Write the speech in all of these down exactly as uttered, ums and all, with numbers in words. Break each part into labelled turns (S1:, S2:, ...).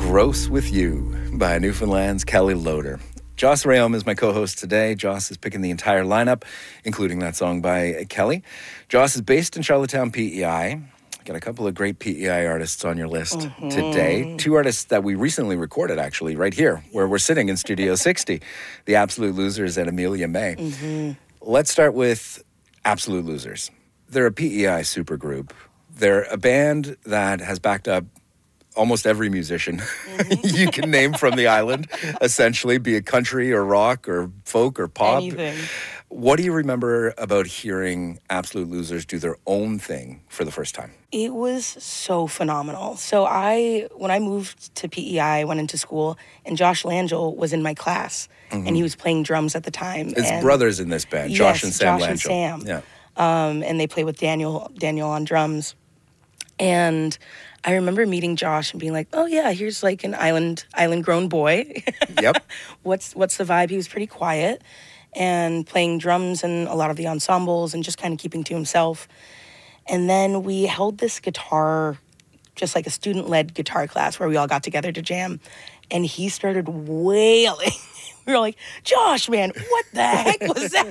S1: Gross With You by Newfoundland's Kelly Loader. Joss Rayom is my co-host today. Joss is picking the entire lineup, including that song by Kelly. Joss is based in Charlottetown, P E I. Got a couple of great P E I artists on your list mm-hmm. today. Two artists that we recently recorded, actually, right here, where we're sitting in Studio sixty. The Absolute Losers and Amelia May. Mm-hmm. Let's start with Absolute Losers. They're a P E I supergroup. They're a band that has backed up almost every musician mm-hmm. you can name from the island, essentially, be it country or rock or folk or pop.
S2: Anything.
S1: What do you remember about hearing Absolute Losers do their own thing for the first time?
S2: It was so phenomenal. So I, when I moved to P E I, I went into school, and Josh Langell was in my class, mm-hmm. and he was playing drums at the time.
S1: His
S2: and
S1: brothers in this band,
S2: yes,
S1: Josh and Sam
S2: Josh
S1: Langell.
S2: And Sam.
S1: Yeah.
S2: Um, and they play with Daniel, Daniel on drums. And I remember meeting Josh and being like, oh yeah, here's like an island, island grown boy.
S1: Yep.
S2: What's, what's the vibe? He was pretty quiet and playing drums and a lot of the ensembles and just kind of keeping to himself. And then we held this guitar, just like a student-led guitar class where we all got together to jam. And he started wailing. We were like, Josh, man, what the heck was that?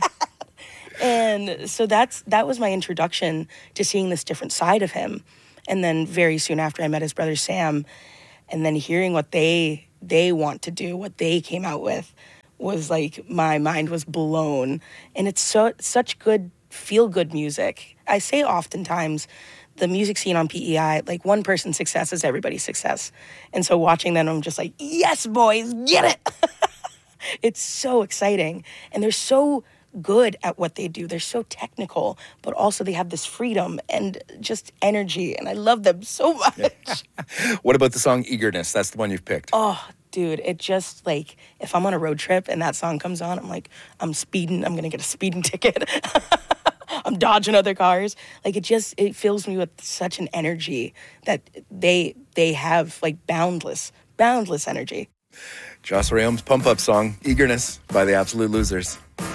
S2: And so that's that was my introduction to seeing this different side of him. And then very soon after, I met his brother Sam, and then hearing what they they want to do, what they came out with, was like my mind was blown. And it's so such good feel-good music. I say oftentimes the music scene on P E I, like one person's success is everybody's success. And so watching them, I'm just like, yes, boys, get it. It's so exciting. And they're so good at what they do. They're so technical, but also they have this freedom and just energy, and I love them so much.
S1: What about the song Eagerness? That's the one you've picked.
S2: Oh, dude, it just, like, if I'm on a road trip and that song comes on, I'm like, I'm speeding, I'm gonna get a speeding ticket. I'm dodging other cars. Like, it just, it fills me with such an energy that they they have, like, boundless, boundless energy.
S1: Joss Rayom's pump-up song, Eagerness, by the Absolute Losers.